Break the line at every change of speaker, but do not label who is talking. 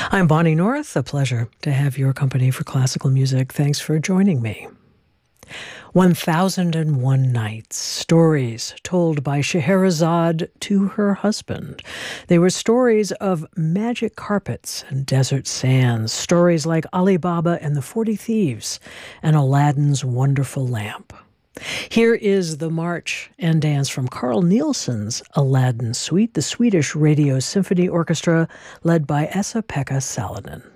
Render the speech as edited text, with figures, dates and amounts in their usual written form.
I'm Bonnie North. A pleasure to have your company for classical music. Thanks for joining me. 1001 Nights, stories told by Scheherazade to her husband. They were stories of magic carpets and desert sands, stories like Ali Baba and the 40 Thieves and Aladdin's wonderful lamp. Here is the march and dance from Carl Nielsen's Aladdin Suite, the Swedish Radio Symphony Orchestra, led by Esa-Pekka Salonen.